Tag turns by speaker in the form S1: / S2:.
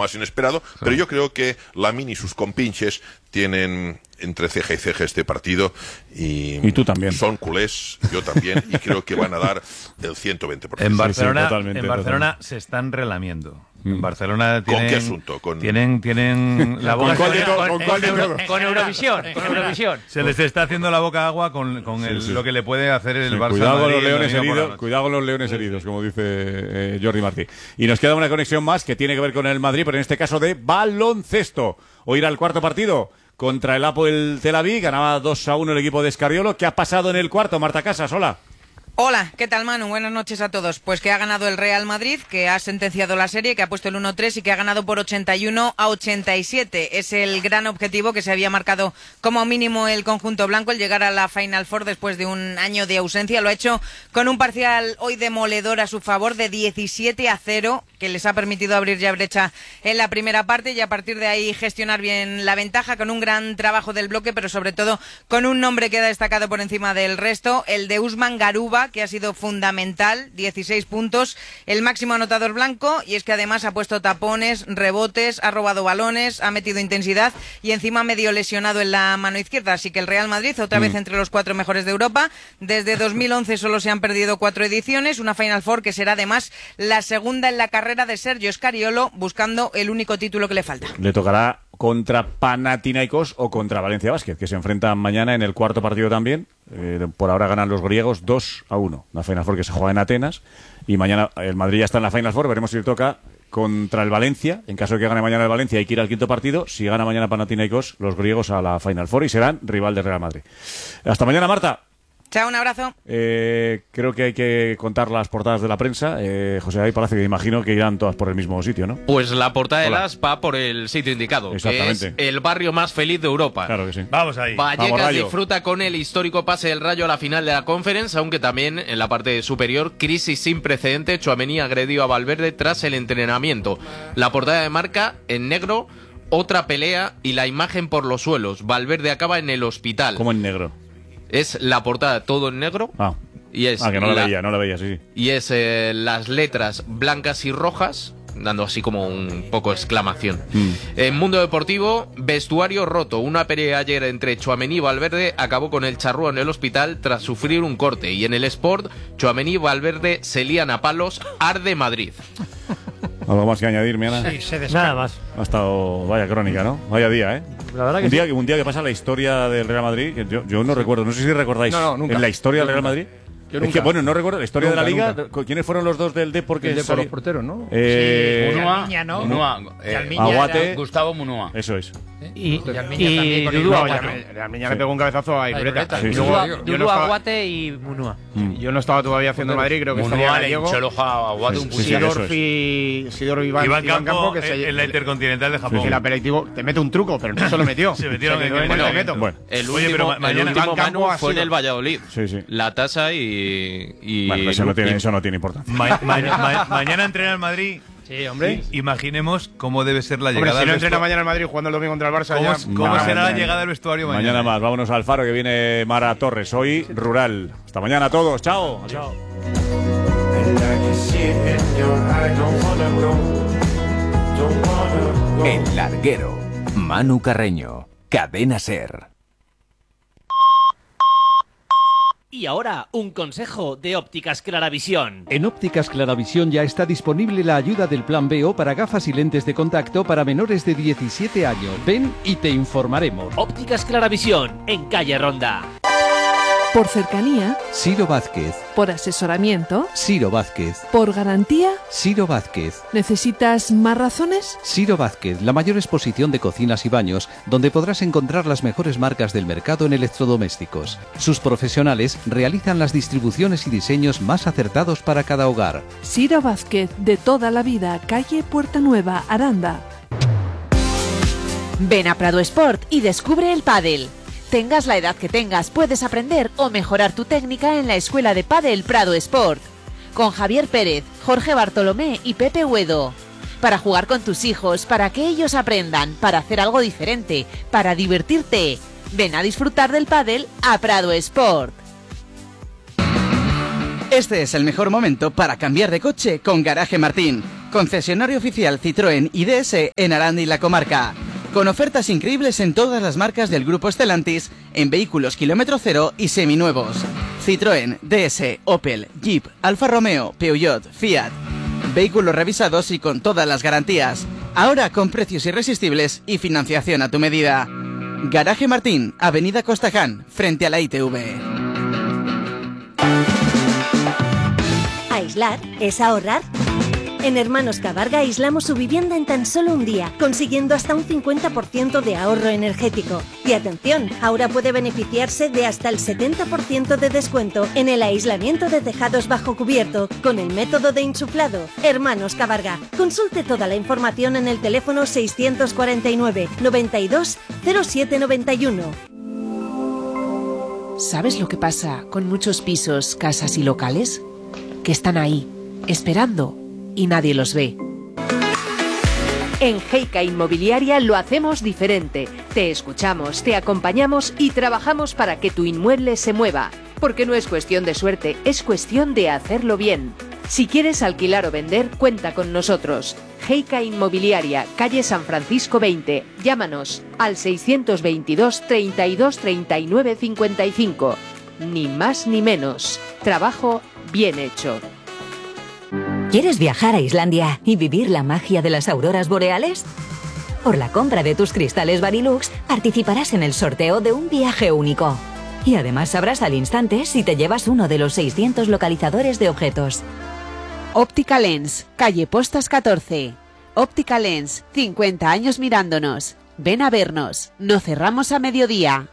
S1: más inesperado, pero yo creo que Lamine y sus compinches tienen entre ceja y ceja este partido y
S2: tú también.
S1: Son culés, yo también, y creo que van a dar el 120%.
S3: En Barcelona,
S2: totalmente,
S3: en Barcelona
S2: totalmente.
S3: se están relamiendo. En Barcelona tienen,
S1: ¿Con qué asunto?
S3: Tienen la boca
S4: Con Eurovisión.
S3: Se les está haciendo la boca agua con lo que le puede hacer el Barça.
S2: Cuidado con
S3: Madrid
S2: los leones
S3: el domingo por la
S2: heridos,
S3: noche.
S2: cuidado con los leones heridos, como dice Jordi Martí. Y nos queda una conexión más que tiene que ver con el Madrid, pero en este caso de baloncesto. Hoy era el cuarto partido contra el Apoel Tel Aviv, ganaba 2-1 el equipo de Escariolo. ¿Qué ha pasado en el cuarto? Marta Casas, hola.
S5: Hola, ¿qué tal, Manu? Buenas noches a todos. Pues que ha ganado el Real Madrid, que ha sentenciado la serie, que ha puesto el 1-3 y que ha ganado por 81-87. Es el gran objetivo que se había marcado como mínimo el conjunto blanco, el llegar a la Final Four después de un año de ausencia. Lo ha hecho con un parcial hoy demoledor a su favor de 17-0, que les ha permitido abrir ya brecha en la primera parte y a partir de ahí gestionar bien la ventaja con un gran trabajo del bloque, pero sobre todo con un nombre que ha destacado por encima del resto, el de Usman Garuba, que ha sido fundamental, 16 puntos, el máximo anotador blanco, y es que además ha puesto tapones, rebotes, ha robado balones, ha metido intensidad y encima medio lesionado en la mano izquierda, así que el Real Madrid otra vez entre los 4 mejores de Europa. Desde 2011 solo se han perdido 4 ediciones, una Final Four que será además la segunda en la carrera de Sergio Scariolo, buscando el único título que le falta.
S2: Le tocará contra Panathinaikos o contra Valencia Basket, que se enfrentan mañana en el cuarto partido también. Por ahora ganan los griegos 2-1. Una Final Four que se juega en Atenas. Y mañana el Madrid ya está en la Final Four. Veremos si le toca contra el Valencia. En caso de que gane mañana el Valencia, hay que ir al quinto partido. Si gana mañana Panathinaikos, los griegos a la Final Four y serán rival del Real Madrid. Hasta mañana, Marta.
S5: Chao, un abrazo.
S2: Creo que hay que contar las portadas de la prensa. José David Palacio, que imagino que irán todas por el mismo sitio, ¿no?
S6: Pues la portada de las va por el sitio indicado, que es el barrio más feliz de Europa.
S2: Claro que sí.
S3: Vamos ahí.
S6: Vallecas disfruta con el histórico pase del Rayo a la final de la Conference, aunque también en la parte superior, crisis sin precedente. Tchouaméni agredió a Valverde tras el entrenamiento. La portada de Marca, en negro, otra pelea y la imagen por los suelos. Valverde acaba en el hospital.
S2: ¿Cómo en negro?
S6: Es la portada todo en negro. Y es
S2: que no la veía, sí.
S6: Y es las letras blancas y rojas, dando así como un poco exclamación. En Mundo Deportivo, vestuario roto. Una pelea ayer entre Tchouaméni y Valverde acabó con el charrúa en el hospital tras sufrir un corte. Y en el Sport, Tchouaméni y Valverde se lían a palos, arde Madrid.
S2: ¿Algo más que añadir, Miana?
S4: Sí, nada más.
S2: Ha estado, vaya crónica, ¿no? Vaya día, ¿eh?
S4: La verdad que
S2: un día que pasa la historia del Real Madrid, que yo no recuerdo, no sé si recordáis.
S7: No, nunca.
S2: En la historia del Real Madrid. Es que, bueno, no recuerdo la historia de la Liga. ¿Quiénes fueron los dos del Depor que
S7: por los porteros, no?
S4: Munua,
S2: Aguate,
S8: Gustavo Munua.
S2: Eso es.
S4: Y
S7: Dudú Aguate. Almiña le pegó un cabezazo a Irureta.
S4: Dudú Aguate y Munua.
S7: Yo no estaba todavía haciendo Madrid, creo que estaba Gallego. Sidor Iván Campo, que
S3: en la Intercontinental de Japón.
S7: el apelativo te mete un truco, pero no se lo metió.
S3: Se metieron en el
S2: bueno.
S6: El último Manu fue en el Valladolid.
S2: Sí.
S6: La tasa y
S2: bueno, eso no tiene importancia.
S3: Mañana entrena el Madrid.
S7: Sí, hombre.
S3: Imaginemos cómo debe ser la
S7: Hombre,
S3: llegada.
S7: si no entrena mañana el Madrid jugando el domingo contra el Barça,
S3: ¿Cómo será la llegada del vestuario mañana?
S2: Mañana más. Vámonos al Faro, que viene Mara Torres. Hoy, Rural. Hasta mañana a todos. Chao. Chao.
S9: El Larguero. Manu Carreño. Cadena SER.
S10: Y ahora, un consejo de Ópticas Claravisión.
S11: En Ópticas Claravisión ya está disponible la ayuda del Plan BO para gafas y lentes de contacto para menores de 17 años. Ven y te informaremos.
S10: Ópticas Claravisión, en calle Ronda.
S12: Por cercanía.
S11: Ciro Vázquez.
S12: Por asesoramiento.
S11: Ciro Vázquez.
S12: Por garantía.
S11: Ciro Vázquez.
S12: ¿Necesitas más razones?
S11: Ciro Vázquez, la mayor exposición de cocinas y baños, donde podrás encontrar las mejores marcas del mercado en electrodomésticos. Sus profesionales realizan las distribuciones y diseños más acertados para cada hogar.
S12: Ciro Vázquez, de toda la vida, calle Puerta Nueva, Aranda.
S13: Ven a Prado Sport y descubre el pádel. Tengas la edad que tengas, puedes aprender o mejorar tu técnica en la Escuela de Pádel Prado Sport. Con Javier Pérez, Jorge Bartolomé y Pepe Huedo. Para jugar con tus hijos, para que ellos aprendan, para hacer algo diferente, para divertirte. Ven a disfrutar del pádel a Prado Sport.
S14: Este es el mejor momento para cambiar de coche con Garaje Martín.
S8: Concesionario oficial Citroën y DS en Aranda y la comarca. Con ofertas increíbles en todas las marcas del grupo Stellantis, en vehículos kilómetro cero y seminuevos. Citroën, DS, Opel, Jeep, Alfa Romeo, Peugeot, Fiat. Vehículos revisados y con todas las garantías. Ahora con precios irresistibles y financiación a tu medida. Garaje Martín, Avenida Costaján, frente a la ITV.
S14: ¿Aislar es ahorrar? En Hermanos Cabarga aislamos su vivienda en tan solo un día, consiguiendo hasta un 50% de ahorro energético. Y atención, ahora puede beneficiarse de hasta el 70% de descuento en el aislamiento de tejados bajo cubierto con el método de insuflado. Hermanos Cabarga. Consulte toda la información en el teléfono 649 92 0791.
S13: ¿Sabes lo que pasa con muchos pisos, casas y locales? Que están ahí, esperando, y nadie los ve. En Heika Inmobiliaria lo hacemos diferente. Te escuchamos, te acompañamos y trabajamos para que tu inmueble se mueva. Porque no es cuestión de suerte, es cuestión de hacerlo bien. Si quieres alquilar o vender, cuenta con nosotros. Heika Inmobiliaria, calle San Francisco 20. Llámanos al 622 32 39 55. Ni más ni menos. Trabajo bien hecho.
S15: ¿Quieres viajar a Islandia y vivir la magia de las auroras boreales? Por la compra de tus cristales Varilux participarás en el sorteo de un viaje único. Y además sabrás al instante si te llevas uno de los 600 localizadores de objetos.
S13: Óptica Lens, calle Postas 14. Óptica Lens, 50 años mirándonos. Ven a vernos, no cerramos a mediodía.